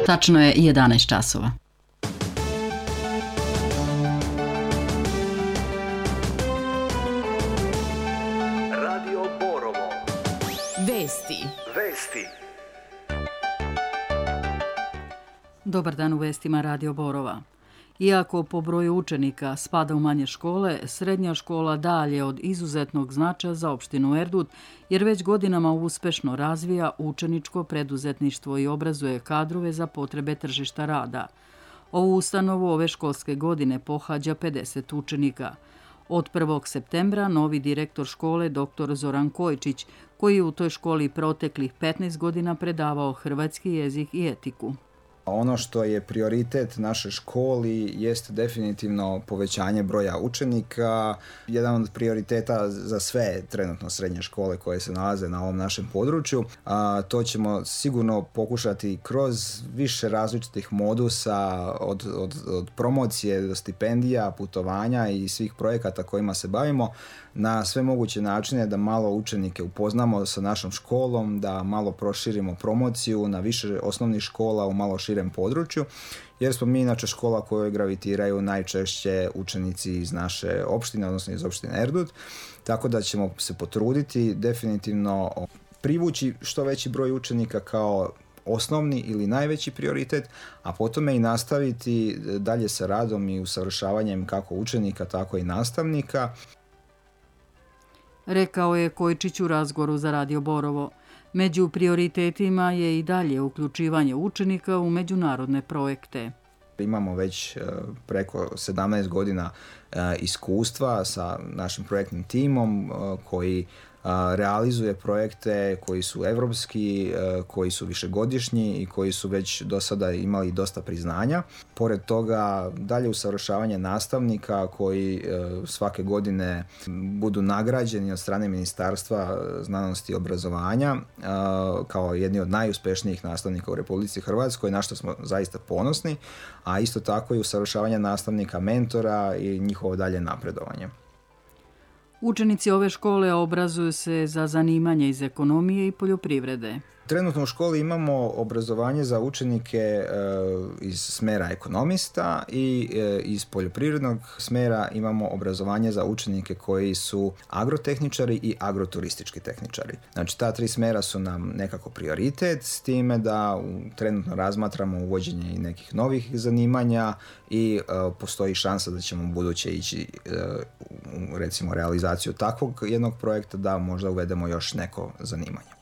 Tačno je 11 časova. Radio Borovo. Vesti. Dobar dan u vestima Radio Borova. Iako po broju učenika spada u manje škole, srednja škola dalje od izuzetnog značaja za opštinu Erdut, jer već godinama uspešno razvija učeničko preduzetništvo i obrazuje kadrove za potrebe tržišta rada. Ovu ustanovu ove školske godine pohađa 50 učenika. Od 1. septembra novi direktor škole dr. Zoran Kojčić, koji je u toj školi proteklih 15 godina predavao hrvatski jezik i etiku. Ono što je prioritet našoj školi jest definitivno povećanje broja učenika. Jedan od prioriteta za sve trenutno srednje škole koje se nalaze na ovom našem području. To ćemo sigurno pokušati kroz više različitih modusa od promocije do stipendija, putovanja i svih projekata kojima se bavimo na sve moguće načine da malo učenike upoznamo sa našom školom, da malo proširimo promociju na više osnovnih škola u malo širem području, jer smo mi inače škola kojoj gravitiraju najčešće učenici iz naše opštine, odnosno iz opštine Erdut, tako da ćemo se potruditi definitivno privući što veći broj učenika kao osnovni ili najveći prioritet, a potom i nastaviti dalje sa radom i usavršavanjem kako učenika, tako i nastavnika. Rekao je Kojčić u razgovoru za Radio Borovo. Među prioritetima je i dalje uključivanje učenika u međunarodne projekte. Imamo već preko 17 godina iskustva sa našim projektnim timom koji realizuje projekte koji su evropski, koji su višegodišnji i koji su već do sada imali dosta priznanja. Pored toga, dalje usavršavanje nastavnika koji svake godine budu nagrađeni od strane Ministarstva znanosti i obrazovanja kao jedni od najuspješnijih nastavnika u Republici Hrvatskoj, na što smo zaista ponosni, a isto tako i usavršavanje nastavnika mentora i njihovo dalje napredovanje. Učenici ove škole obrazuju se za zanimanje iz ekonomije i poljoprivrede. Trenutno u školi imamo obrazovanje za učenike iz smera ekonomista i iz poljoprivrednog smera imamo obrazovanje za učenike koji su agrotehničari i agroturistički tehničari. Znači ta tri smera su nam nekako prioritet, s time da trenutno razmatramo uvođenje i nekih novih zanimanja i postoji šansa da ćemo buduće ići u recimo realizaciju takvog jednog projekta da možda uvedemo još neko zanimanje.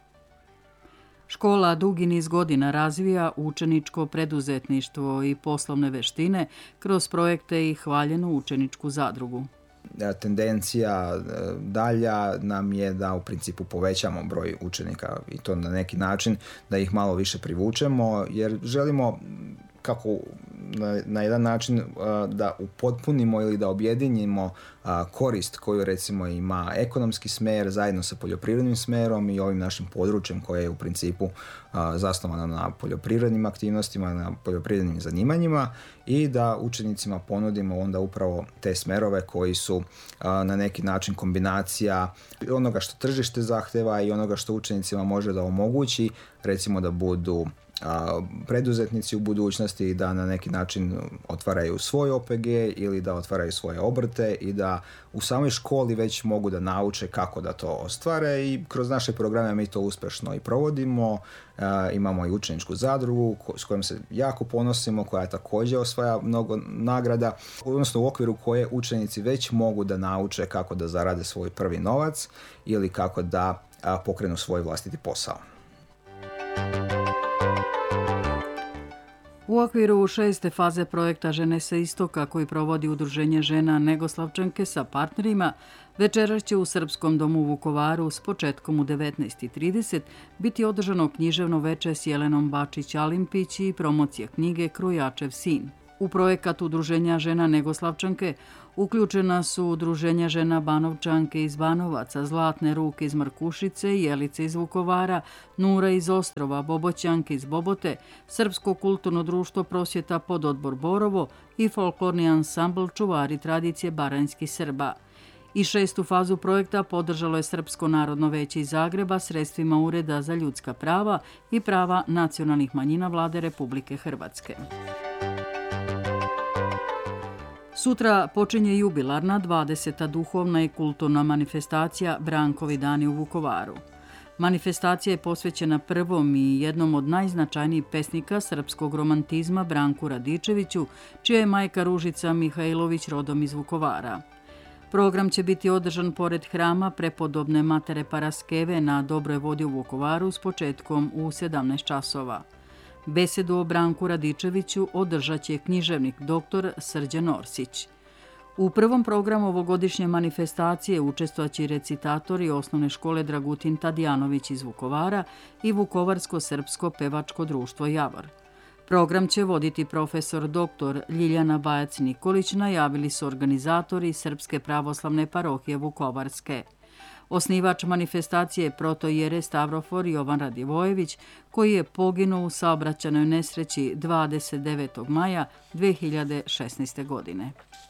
Škola dugi niz godina razvija učeničko preduzetništvo i poslovne veštine kroz projekte i hvaljenu učeničku zadrugu. Tendencija dalja nam je da u principu povećamo broj učenika i to na neki način da ih malo više privučemo, jer želimo kako na jedan način da upotpunimo ili da objedinimo korist koju recimo ima ekonomski smer zajedno sa poljoprivrednim smerom i ovim našim područjem koje je u principu zasnovano na poljoprivrednim aktivnostima, na poljoprivrednim zanimanjima i da učenicima ponudimo onda upravo te smerove koji su na neki način kombinacija onoga što tržište zahteva i onoga što učenicima može da omogući, recimo da budu preduzetnici u budućnosti, da na neki način otvaraju svoj OPG ili da otvaraju svoje obrte i da u samoj školi već mogu da nauče kako da to ostvare i kroz naše programe mi to uspješno i provodimo. Imamo i učeničku zadrugu s kojom se jako ponosimo, koja također osvaja mnogo nagrada, odnosno u okviru koje učenici već mogu da nauče kako da zarade svoj prvi novac ili kako da pokrenu svoj vlastiti posao. U okviru 6. faze projekta Žene sa istoka koji provodi Udruženje žena Negoslavčanke sa partnerima, večeras će u Srpskom domu u Vukovaru s početkom u 19:30 biti održano književno veče s Jelenom Bačić-Alimpić i promocija knjige Krojačev sin. U projekat Udruženja žena Negoslavčanke uključena su Udruženja žena Banovčanke iz Banovaca, Zlatne ruke iz Markušice, Jelice iz Vukovara, Nura iz Ostrova, Boboćanke iz Bobote, Srpsko kulturno društvo Prosvjeta Pododbor Borovo i folklorni ansambl Čuvari tradicije Baranjskih Srba. I 6. fazu projekta podržalo je Srpsko narodno veće iz Zagreba sredstvima Ureda za ljudska prava i prava nacionalnih manjina Vlade Republike Hrvatske. Sutra počinje jubilarna 20. duhovna i kulturna manifestacija Brankovi dani u Vukovaru. Manifestacija je posvećena prvom i jednom od najznačajnijih pesnika srpskog romantizma Branku Radičeviću, čija je majka Ružica Mihajlović rodom iz Vukovara. Program će biti održan pored hrama prepodobne Matere Paraskeve na Dobroj vodi u Vukovaru s početkom u 17 časova. Besedu o Branku Radičeviću održat će književnik dr. Srđan Orsić. U prvom programu ovogodišnje manifestacije učestvovaće i recitatori Osnovne škole Dragutin Tadijanović iz Vukovara i Vukovarsko-srpsko pevačko društvo Javor. Program će voditi profesor dr. Ljiljana Bajac-Nikolić, najavili su organizatori Srpske pravoslavne parohije Vukovarske. Osnivač manifestacije je protojere Stavrofor Jovan Radivojević, koji je poginuo u saobraćajnoj nesreći 29. maja 2016. godine.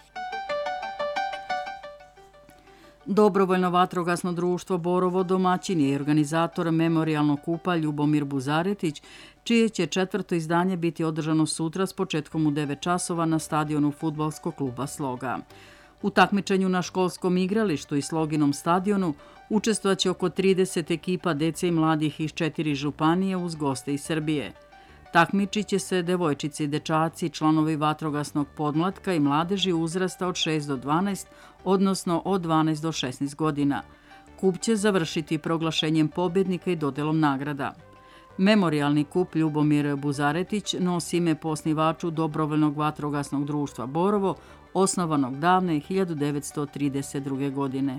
Dobrovoljno vatrogasno društvo Borovo domaćin je i organizator memorijalnog kupa Ljubomir Buzaretić, čije će 4. izdanje biti održano sutra s početkom u 9 časova na stadionu fudbalskog kluba Sloga. U takmičenju na školskom igralištu i Sloginom stadionu učestvovaće oko 30 ekipa dece i mladih iz 4 županije uz goste iz Srbije. Takmičit će se devojčice i dečaci, članovi vatrogasnog podmlatka i mladeži uzrasta od 6 do 12, odnosno od 12 do 16 godina. Kup će završiti proglašenjem pobjednika i dodelom nagrada. Memorijalni kup Ljubomir Buzaretić nosi ime po osnivaču Dobrovoljnog vatrogasnog društva Borovo, osnovanog davne 1932. godine.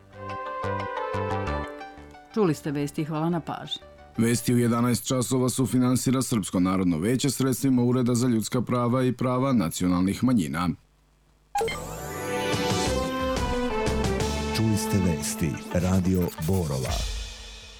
Čuli ste vesti, hvala na pažnji. Vesti u 11 časova sufinansira Srpsko narodno veće sredstvima Ureda za ljudska prava i prava nacionalnih manjina. Čuli ste vesti Radio Borova.